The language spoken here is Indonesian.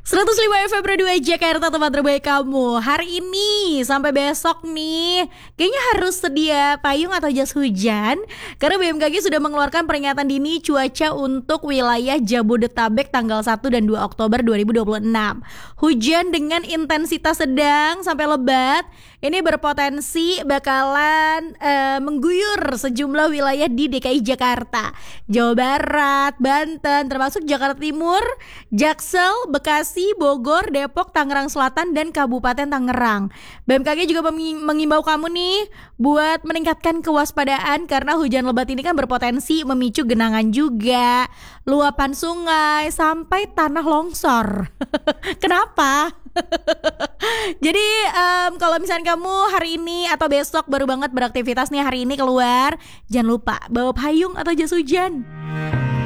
105 FM Radio Jakarta, tempat terbaik kamu. Hari ini sampai besok nih kayaknya harus sedia payung atau jas hujan, karena BMKG sudah mengeluarkan peringatan dini cuaca untuk wilayah Jabodetabek tanggal 1 dan 2 Oktober 2026. Hujan dengan intensitas sedang sampai lebat ini berpotensi bakalan mengguyur sejumlah wilayah di DKI Jakarta, Jawa Barat, Banten, termasuk Jakarta Timur, Jaksel, Bekasi, Bogor, Depok, Tangerang Selatan, dan Kabupaten Tangerang. BMKG juga mengimbau kamu nih buat meningkatkan kewaspadaan karena hujan lebat ini kan berpotensi memicu genangan juga, luapan sungai, sampai tanah longsor. Kenapa? Jadi kalau misalnya kamu hari ini atau besok baru banget beraktivitas nih hari ini keluar, jangan lupa bawa payung atau jas hujan.